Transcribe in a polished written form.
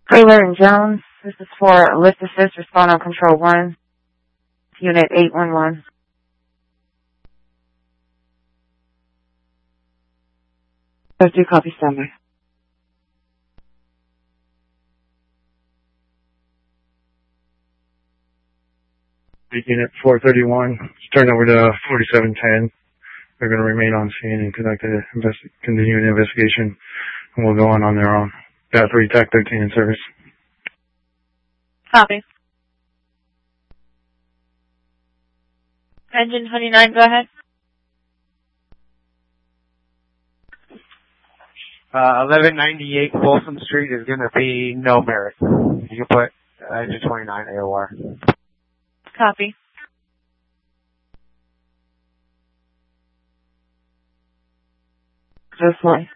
Taylor and Jones, this is for Lift Assist, respond on Control 1, Unit 811. Those do copy standby. Unit 431, turn over to 4710. They're going to remain on scene and continue an investigation, and we'll go on their own. Got 3 TAC 13 in service. Copy. Engine 29, go ahead. 1198 Folsom Street is going to be no merit. You can put engine 29 AOR. Copy. Just one.